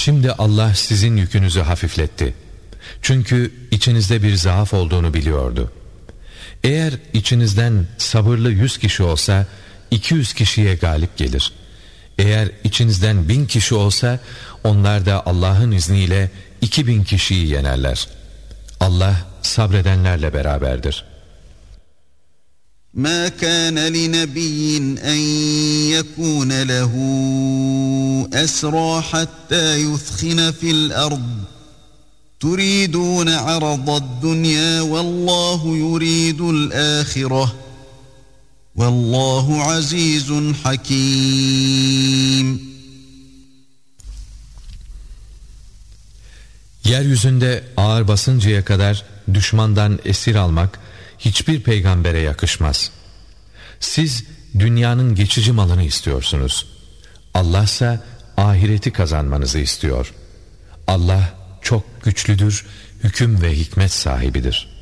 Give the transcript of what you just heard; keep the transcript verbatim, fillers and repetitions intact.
Şimdi Allah sizin yükünüzü hafifletti. Çünkü içinizde bir zaaf olduğunu biliyordu. Eğer içinizden sabırlı yüz kişi olsa iki yüz kişiye galip gelir. Eğer içinizden bin kişi olsa onlar da Allah'ın izniyle iki bin kişiyi yenerler. Allah sabredenlerle beraberdir. مَا كَانَ لِنَبِيٍّ أَنْ يَكُونَ لَهُ أَسْرَى حَتَّى يُثْخِنَ فِي الْأَرْضِ تُرِيدُونَ عَرَضَ الدُّنْيَا وَاللّٰهُ يُرِيدُ الْآخِرَةَ وَاللّٰهُ عَزِيزٌ حَكِيمٌ. Yeryüzünde ağır basıncaya kadar düşmandan esir almak hiçbir peygambere yakışmaz. Siz dünyanın geçici malını istiyorsunuz. Allah ise ahireti kazanmanızı istiyor. Allah çok güçlüdür, hüküm ve hikmet sahibidir.